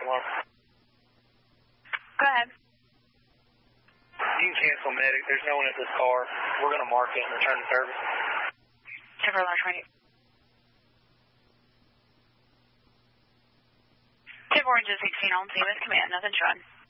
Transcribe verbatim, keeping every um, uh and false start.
alarm. Go ahead. You can cancel medic. There's no one at this car. We're going to mark it and return to service. ten four one twenty. ten four one sixteen on C with command. Nothing showing.